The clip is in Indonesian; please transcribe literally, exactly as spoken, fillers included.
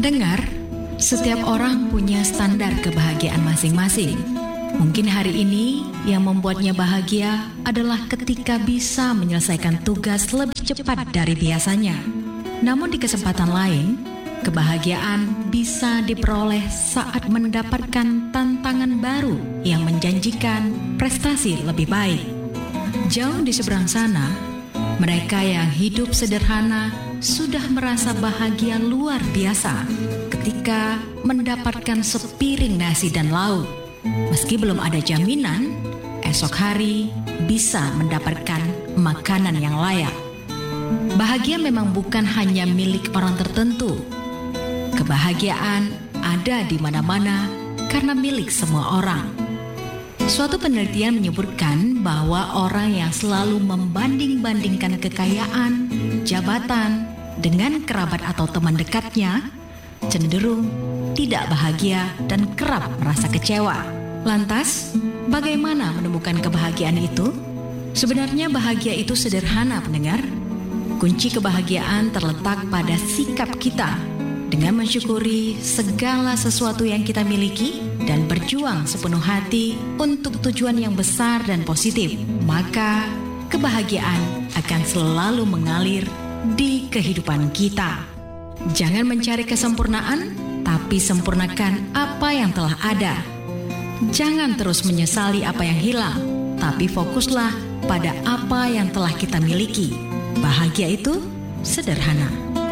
Pendengar, setiap orang punya standar kebahagiaan masing-masing. Mungkin hari ini yang membuatnya bahagia adalah ketika bisa menyelesaikan tugas lebih cepat dari biasanya. Namun di kesempatan lain, kebahagiaan bisa diperoleh saat mendapatkan tantangan baru yang menjanjikan prestasi lebih baik. Jauh di seberang sana, mereka yang hidup sederhana sudah merasa bahagia luar biasa ketika mendapatkan sepiring nasi dan lauk. Meski belum ada jaminan, esok hari bisa mendapatkan makanan yang layak. Bahagia memang bukan hanya milik orang tertentu. Kebahagiaan ada di mana-mana karena milik semua orang. Suatu penelitian menyebutkan bahwa orang yang selalu membanding-bandingkan kekayaan, jabatan, dengan kerabat atau teman dekatnya, cenderung tidak bahagia dan kerap merasa kecewa. Lantas, bagaimana menemukan kebahagiaan itu? Sebenarnya bahagia itu sederhana, pendengar. Kunci kebahagiaan terletak pada sikap kita dengan mensyukuri segala sesuatu yang kita miliki dan berjuang sepenuh hati untuk tujuan yang besar dan positif. Maka, kebahagiaan akan selalu mengalir di kehidupan kita. Jangan mencari kesempurnaan, tapi sempurnakan apa yang telah ada. Jangan terus menyesali apa yang hilang, tapi fokuslah pada apa yang telah kita miliki. Bahagia itu sederhana.